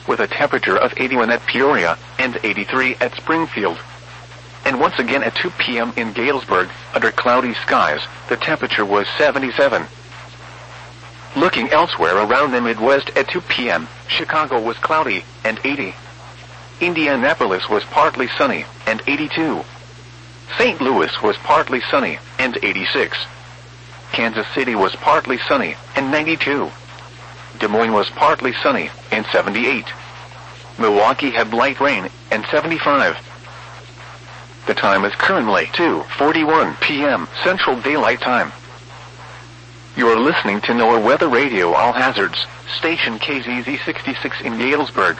with a temperature of 81 at Peoria and 83 at Springfield. And once again at 2 p.m. in Galesburg, under cloudy skies, the temperature was 77. Looking elsewhere around the Midwest at 2 p.m., Chicago was cloudy and 80. Indianapolis was partly sunny and 82. St. Louis was partly sunny and 86. Kansas City was partly sunny and 92. Des Moines was partly sunny and 78. Milwaukee had light rain and 75. The time is currently 2:41 p.m. Central Daylight Time. You are listening to NOAA Weather Radio All Hazards, station KZZ 66 in Galesburg.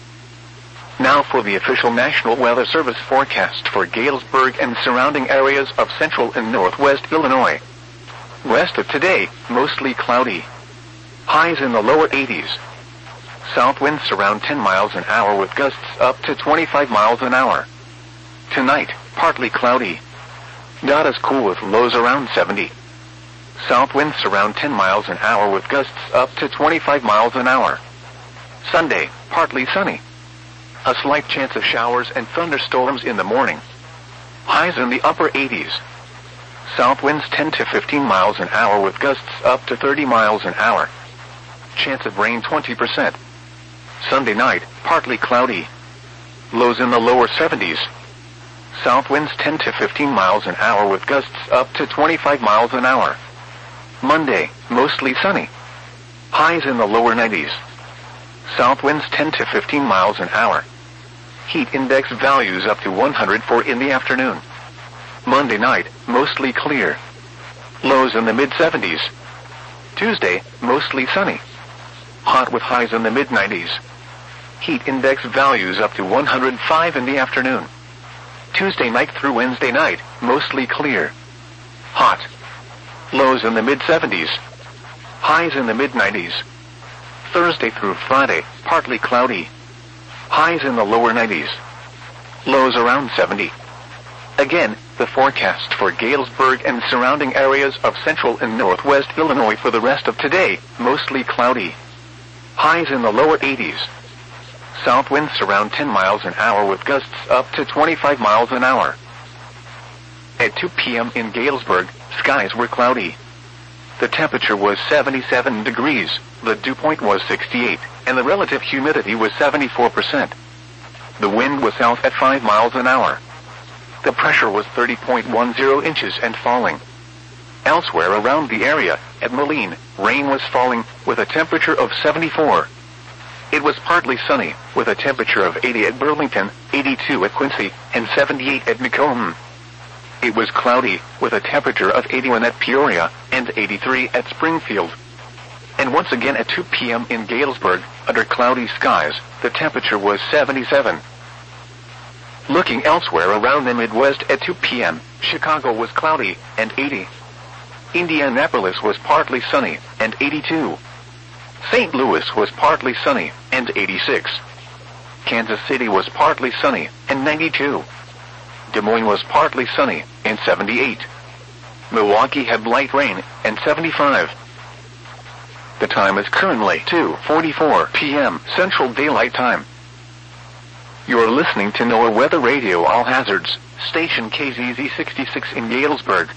Now for the official National Weather Service forecast for Galesburg and surrounding areas of central and northwest Illinois. West of today, mostly cloudy. Highs in the lower 80s. South winds around 10 miles an hour with gusts up to 25 miles an hour. Tonight, partly cloudy. Not as cool with lows around 70. South winds around 10 miles an hour with gusts up to 25 miles an hour. Sunday, partly sunny. A slight chance of showers and thunderstorms in the morning. Highs in the upper 80s. South winds 10 to 15 miles an hour with gusts up to 30 miles an hour. Chance of rain 20%. Sunday night, partly cloudy. Lows in the lower 70s. South winds 10 to 15 miles an hour with gusts up to 25 miles an hour. Monday, mostly sunny. Highs in the lower 90s. South winds 10 to 15 miles an hour. Heat index values up to 104 in the afternoon. Monday night, mostly clear. Lows in the mid-70s. Tuesday, mostly sunny. Hot with highs in the mid-90s. Heat index values up to 105 in the afternoon. Tuesday night through Wednesday night, mostly clear. Hot. Lows in the mid-70s. Highs in the mid-90s. Thursday through Friday, partly cloudy. Highs in the lower 90s. Lows around 70. Again, the forecast for Galesburg and surrounding areas of central and northwest Illinois for the rest of today, mostly cloudy. Highs in the lower 80s. South winds around 10 miles an hour with gusts up to 25 miles an hour. At 2 p.m. in Galesburg, skies were cloudy. The temperature was 77 degrees, the dew point was 68, and the relative humidity was 74%. The wind was south at 5 miles an hour. The pressure was 30.10 inches and falling. Elsewhere around the area, at Moline, rain was falling with a temperature of 74. It was partly sunny, with a temperature of 80 at Burlington, 82 at Quincy, and 78 at Macomb. It was cloudy, with a temperature of 81 at Peoria, and 83 at Springfield. And once again at 2 p.m. in Galesburg, under cloudy skies, the temperature was 77. Looking elsewhere around the Midwest at 2 p.m., Chicago was cloudy, and 80. Indianapolis was partly sunny, and 82. St. Louis was partly sunny, and 86. Kansas City was partly sunny, and 92. Des Moines was partly sunny, and 78. Milwaukee had light rain, and 75. The time is currently 2:44 p.m. Central Daylight Time. You are listening to NOAA Weather Radio All Hazards, station KZZ 66 in Galesburg.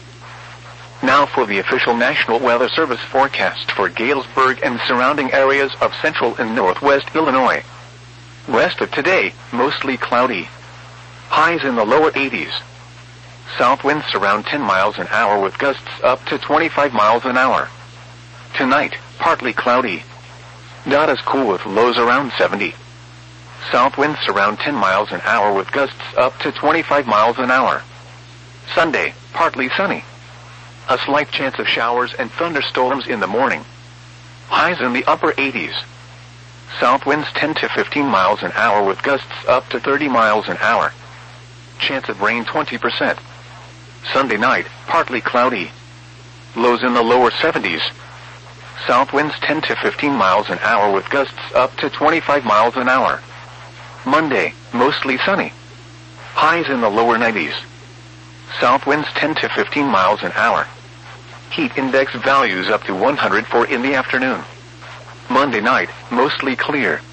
Now for the official National Weather Service forecast for Galesburg and surrounding areas of central and northwest Illinois. West of today, mostly cloudy. Highs in the lower 80s. South winds around 10 miles an hour with gusts up to 25 miles an hour. Tonight, partly cloudy. Not as cool with lows around 70. South winds around 10 miles an hour with gusts up to 25 miles an hour. Sunday, partly sunny. A slight chance of showers and thunderstorms in the morning. Highs in the upper 80s. South winds 10 to 15 miles an hour with gusts up to 30 miles an hour. Chance of rain 20%. Sunday night, partly cloudy. Lows in the lower 70s. South winds 10 to 15 miles an hour with gusts up to 25 miles an hour. Monday, mostly sunny. Highs in the lower 90s. South winds 10 to 15 miles an hour. Heat index values up to 104 in the afternoon. Monday night, mostly clear.